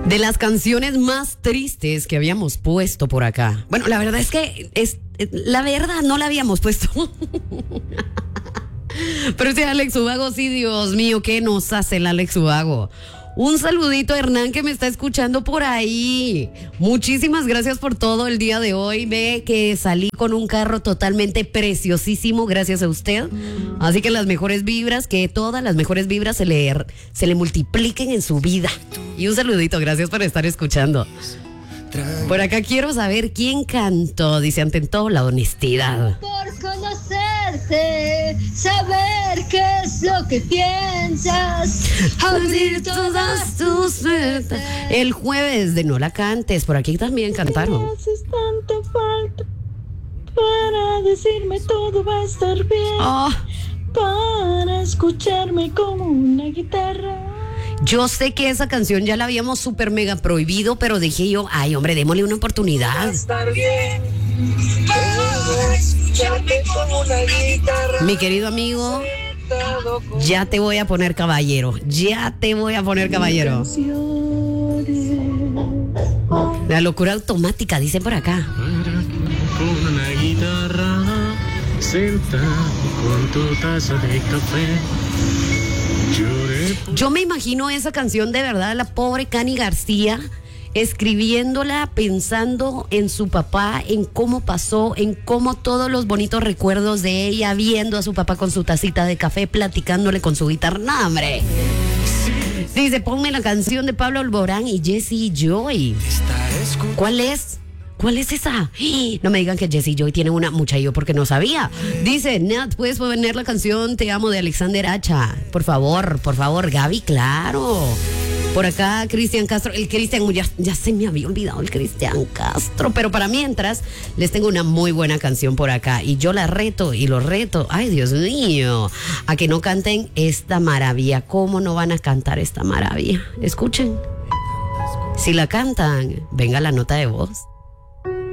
De las canciones más tristes que habíamos puesto por acá. Bueno, la verdad es que la verdad no la habíamos puesto. Pero ese Alex Ubago, sí, Dios mío, ¿qué nos hace el Alex Ubago? Un saludito a Hernán que me está escuchando por ahí. Muchísimas gracias por todo el día de hoy. Ve que salí con un carro totalmente preciosísimo gracias a usted. Así que las mejores vibras, que todas las mejores vibras se le multipliquen en su vida. Y un saludito, gracias por estar escuchando. Por acá quiero saber quién cantó. Dice, ante todo, la honestidad. Por conocerte, saber qué es lo que piensas, abrir todas tus metas. El jueves de No la cantes, por aquí también cantaron. Me haces tanta falta para decirme todo va a estar bien, para escucharme como una guitarra. Yo sé que esa canción ya la habíamos super mega prohibido, pero dije yo, ay hombre, démosle una oportunidad. Estar bien, para escucharme como una guitarra. Mi querido amigo, ya te voy a poner caballero. Ya te voy a poner caballero. La locura automática, dice por acá. Con una guitarra, sentado con tu taza de café. Yo me imagino esa canción de verdad, la pobre Cani García, escribiéndola pensando en su papá, en cómo pasó, en cómo todos los bonitos recuerdos de ella, viendo a su papá con su tacita de café, platicándole con su guitarra. ¡No, hombre! Dice, ponme la canción de Pablo Alborán y Jesse Joy. ¿Cuál es? ¿Cuál es esa? No me digan que Jesse Joy tiene una mucha yo porque no sabía. Dice, Nat, ¿puedes poner la canción Te Amo de Alexander Hacha? Por favor, Gaby, claro. Por acá, Cristian Castro. El Cristian, ya se me había olvidado el Cristian Castro. Pero para mientras, les tengo una muy buena canción por acá. Y yo la reto y lo reto. Ay, Dios mío. A que no canten esta maravilla. ¿Cómo no van a cantar esta maravilla? Escuchen. Si la cantan, venga la nota de voz.